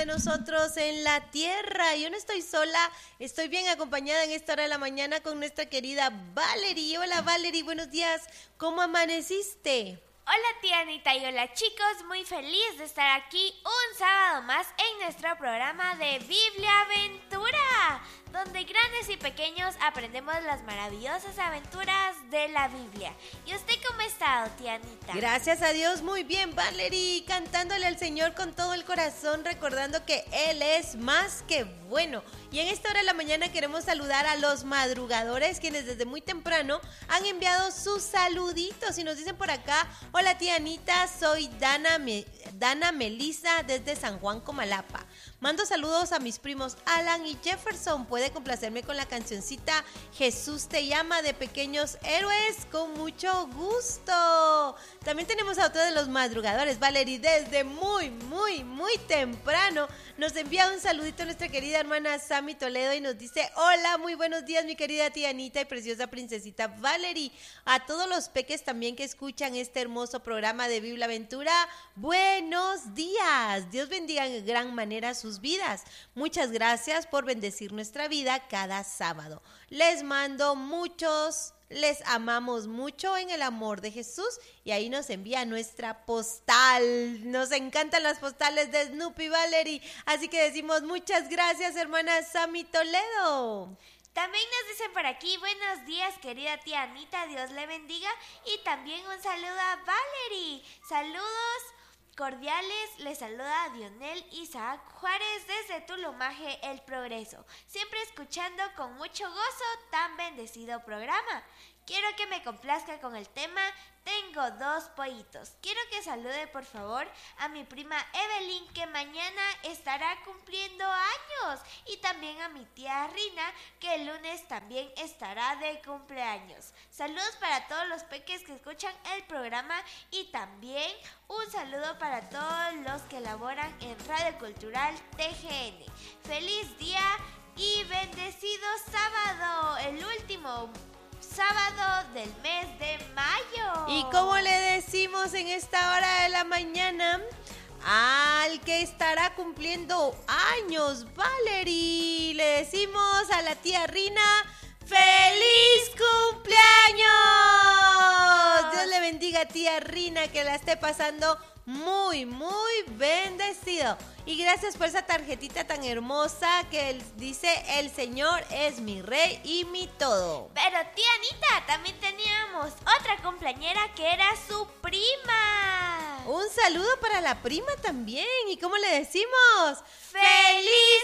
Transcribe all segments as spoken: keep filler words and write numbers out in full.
de nosotros en la tierra. Yo no estoy sola, estoy bien acompañada en esta hora de la mañana con nuestra querida Valerie. Hola Valerie, buenos días, ¿cómo amaneciste? Hola tía Anita y hola chicos, muy feliz de estar aquí un sábado más en nuestro programa de Biblia Aventura, donde grandes y pequeños aprendemos las maravillosas aventuras de la Biblia. ¿Y usted cómo ha estado, tía Anita? Gracias a Dios, muy bien Valerie, cantándole al Señor con todo el corazón, recordando que Él es más que bueno. Y en esta hora de la mañana queremos saludar a los madrugadores, quienes desde muy temprano han enviado sus saluditos y nos dicen por acá: hola tía Anita, soy Dana, Me- Dana Melissa desde San Juan, Comalapa. Mando saludos a mis primos Alan y Jefferson. Puede complacerme con la cancioncita Jesús te llama de Pequeños Héroes, con mucho gusto. También tenemos a otro de los madrugadores, Valerie, desde muy, muy, muy temprano nos envía un saludito a nuestra querida hermana Sammy Toledo y nos dice: hola, muy buenos días mi querida tía Anita y preciosa princesita Valerie. A todos los peques también que escuchan este hermoso programa de Biblia Aventura, buenos días. Dios bendiga en gran manera sus vidas. Muchas gracias por bendecir nuestra vida cada sábado. Les mando muchos, les amamos mucho en el amor de Jesús. Y ahí nos envía nuestra postal. Nos encantan las postales de Snoopy, Valerie. Así que decimos muchas gracias, hermana Sammy Toledo. También nos dicen por aquí: buenos días querida tía Anita, Dios le bendiga. Y también un saludo a Valerie. Saludos cordiales, les saluda Dionel Isaac Juárez desde Tulumaje, El Progreso. Siempre escuchando con mucho gozo tan bendecido programa. Quiero que me complazca con el tema Tengo dos pollitos. Quiero que salude por favor a mi prima Evelyn, que mañana estará cumpliendo años. Y también a mi tía Rina, que el lunes también estará de cumpleaños. Saludos para todos los peques que escuchan el programa. Y también un saludo para todos los que laboran en Radio Cultural T G N. Feliz día y bendecido sábado, el último sábado del mes de mayo. Y como le decimos en esta hora de la mañana al que estará cumpliendo años, Valerie, le decimos a la tía Rina: ¡feliz cumpleaños! Dios le bendiga, tía Rina, que la esté pasando muy, muy bendecido. Y gracias por esa tarjetita tan hermosa que dice: el Señor es mi rey y mi todo. Pero tía Anita, también teníamos otra cumpleañera que era su prima. Un saludo para la prima también. ¿Y cómo le decimos? ¡feliz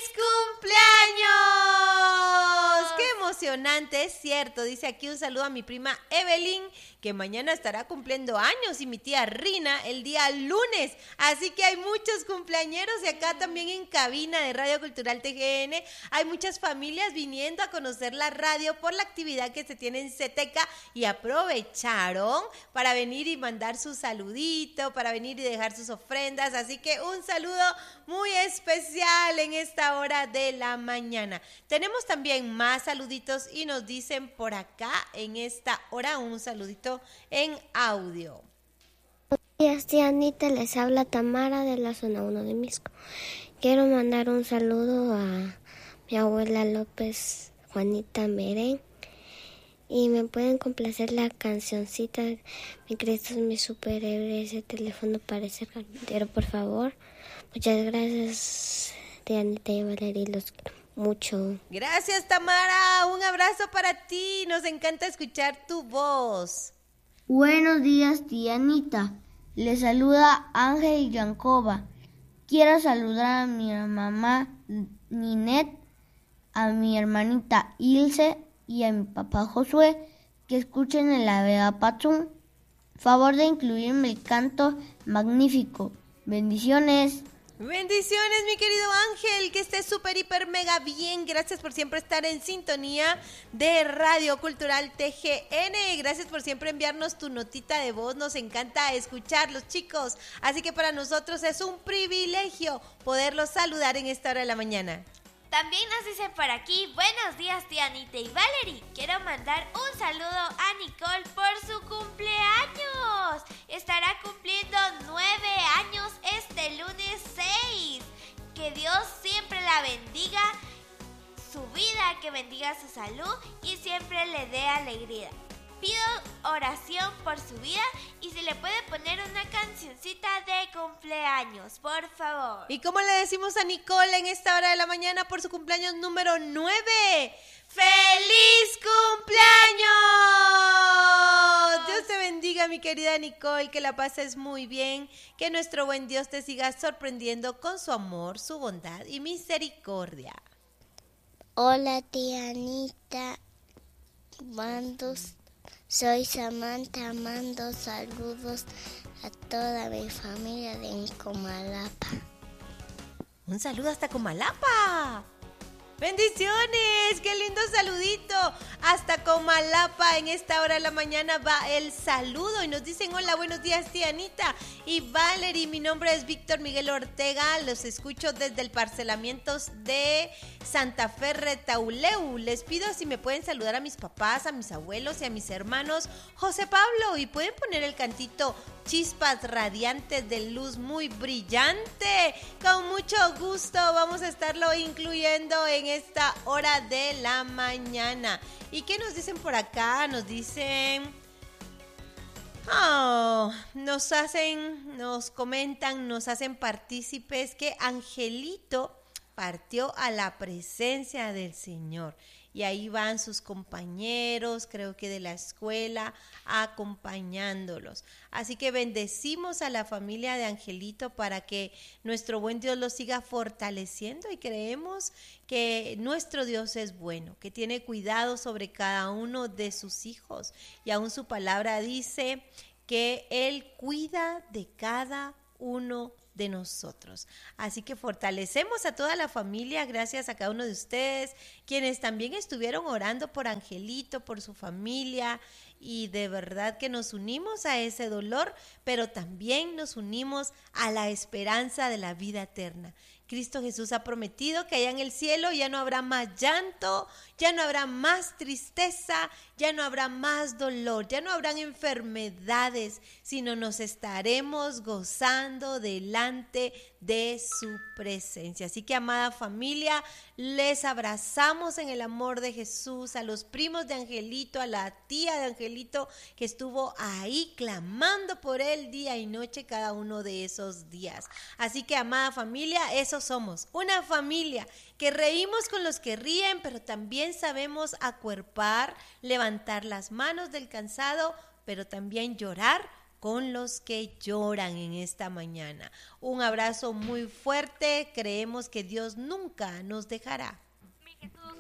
cumpleaños! ¡Qué emocionante! Es cierto, dice aquí un saludo a mi prima Evelyn, que mañana estará cumpliendo años, y mi tía Rina el día lunes. Así que hay muchos cumpleañeros, y acá también en cabina de Radio Cultural T G N hay muchas familias viniendo a conocer la radio por la actividad que se tiene en Ceteca, y aprovecharon para venir y mandar su saludito, para venir y dejar sus ofrendas. Así que un saludo muy especial en esta hora de la mañana. Tenemos también más saluditos y nos dicen por acá en esta hora un saludito en audio. Buenos días, tía Anita, les habla Tamara de la zona uno de Misco. Quiero mandar un saludo a mi abuela López Juanita Merén. Y me pueden complacer la cancioncita Mi Cristo es mi superhéroe, ese teléfono parece carpintero, por favor. Muchas gracias, tía Anita y Valerie, los quiero mucho. Gracias, Tamara, un abrazo para ti, nos encanta escuchar tu voz. Buenos días, tía Anita, les saluda Ángel Yankova. Quiero saludar a mi mamá Ninette, a mi hermanita Ilse y a mi papá Josué, que escuchen en la Vega Patzún. Favor de incluirme el canto magnífico. Bendiciones. Bendiciones, mi querido Ángel, que estés súper, hiper, mega bien. Gracias por siempre estar en sintonía de Radio Cultural T G N. Gracias por siempre enviarnos tu notita de voz. Nos encanta escucharlos, chicos. Así que para nosotros es un privilegio poderlos saludar en esta hora de la mañana. También nos dicen por aquí: buenos días tía Anita y Valerie. Quiero mandar un saludo a Nicole por su cumpleaños. Estará cumpliendo nueve años este lunes seis. Que Dios siempre la bendiga, su vida, que bendiga su salud y siempre le dé alegría. Pido oración por su vida y se le puede poner una cancioncita de cumpleaños, por favor. ¿Y cómo le decimos a Nicole en esta hora de la mañana por su cumpleaños número nueve? ¡Feliz cumpleaños! Dios te bendiga, mi querida Nicole, que la pases muy bien, que nuestro buen Dios te siga sorprendiendo con su amor, su bondad y misericordia. Hola, tía Anita. Mando, soy Samantha. Mando saludos a toda mi familia de Comalapa. Un saludo hasta Comalapa. ¡Bendiciones! ¡Qué lindo saludito! Hasta Comalapa, en esta hora de la mañana va el saludo y nos dicen: hola, buenos días, tía Anita y Valerie. Mi nombre es Víctor Miguel Ortega. Los escucho desde el parcelamiento de Santa Fe, Retauleu. Les pido si me pueden saludar a mis papás, a mis abuelos y a mis hermanos José Pablo. Y pueden poner el cantito Chispas Radiantes de Luz Muy Brillante. Con mucho gusto vamos a estarlo incluyendo en esta hora de la mañana. ¿Y qué nos dicen por acá? Nos dicen... Oh, nos hacen, nos comentan, nos hacen partícipes que Angelito partió a la presencia del Señor. Y ahí van sus compañeros, creo que de la escuela, acompañándolos. Así que bendecimos a la familia de Angelito para que nuestro buen Dios los siga fortaleciendo, y creemos que nuestro Dios es bueno, que tiene cuidado sobre cada uno de sus hijos. Y aún su palabra dice que Él cuida de cada uno de nosotros. Así que fortalecemos a toda la familia, gracias a cada uno de ustedes, quienes también estuvieron orando por Angelito, por su familia, y de verdad que nos unimos a ese dolor, pero también nos unimos a la esperanza de la vida eterna. Cristo Jesús ha prometido que allá en el cielo ya no habrá más llanto, ya no habrá más tristeza, ya no habrá más dolor, ya no habrán enfermedades, sino nos estaremos gozando delante de su presencia. Así que, amada familia, les abrazamos en el amor de Jesús, a los primos de Angelito, a la tía de Angelito que estuvo ahí clamando por él día y noche cada uno de esos días. Así que, amada familia, eso somos, una familia que reímos con los que ríen, pero también sabemos acuerpar, levantar las manos del cansado, pero también llorar con los que lloran en esta mañana. Un abrazo muy fuerte, creemos que Dios nunca nos dejará.